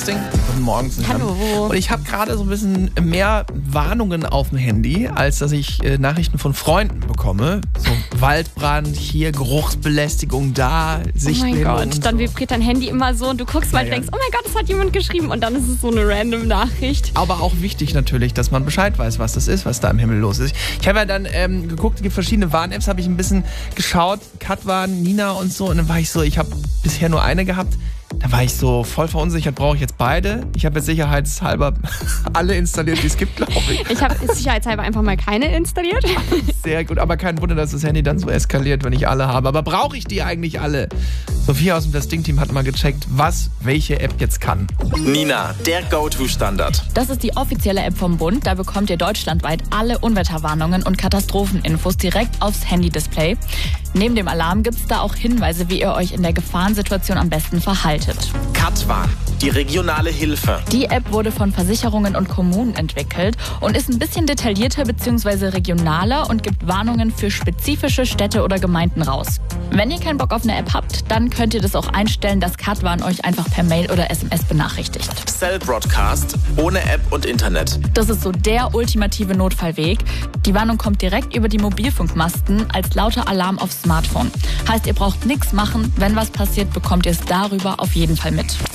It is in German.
Guten Morgen zusammen. Hallo. Und ich habe gerade so ein bisschen mehr Warnungen auf dem Handy, als dass ich Nachrichten von Freunden bekomme. So Waldbrand, hier Geruchsbelästigung, da Sichtbehinderung. Oh mein Gott, dann vibriert dein Handy immer so und du guckst mal und denkst, oh mein Gott, das hat jemand geschrieben und dann ist es so eine random Nachricht. Aber auch wichtig natürlich, dass man Bescheid weiß, was das ist, was da im Himmel los ist. Ich habe ja dann geguckt, es gibt verschiedene Warn-Apps, habe ich ein bisschen geschaut, Katwarn, Nina und so. Und dann war ich so, ich habe bisher nur eine gehabt. Da war ich so voll verunsichert, brauche ich jetzt beide? Ich habe jetzt sicherheitshalber alle installiert, die es gibt, glaube ich. Ich habe sicherheitshalber einfach mal keine installiert. Sehr gut, aber kein Wunder, dass das Handy dann so eskaliert, wenn ich alle habe. Aber brauche ich die eigentlich alle? Sophia aus dem Das Ding-Team hat mal gecheckt, welche App jetzt kann. Nina, der Go-To-Standard. Das ist die offizielle App vom Bund. Da bekommt ihr deutschlandweit alle Unwetterwarnungen und Katastropheninfos direkt aufs Handy-Display. Neben dem Alarm gibt es da auch Hinweise, wie ihr euch in der Gefahrensituation am besten verhaltet. Katwarn, die regionale Hilfe. Die App wurde von Versicherungen und Kommunen entwickelt und ist ein bisschen detaillierter bzw. regionaler und gibt Warnungen für spezifische Städte oder Gemeinden raus. Wenn ihr keinen Bock auf eine App habt, dann könnt ihr das auch einstellen, dass Katwarn euch einfach per Mail oder SMS benachrichtigt. Cell Broadcast, ohne App und Internet. Das ist so der ultimative Notfallweg. Die Warnung kommt direkt über die Mobilfunkmasten als lauter Alarm aufs Smartphone. Heißt, ihr braucht nichts machen. Wenn was passiert, bekommt ihr es darüber auf jeden Fall mit.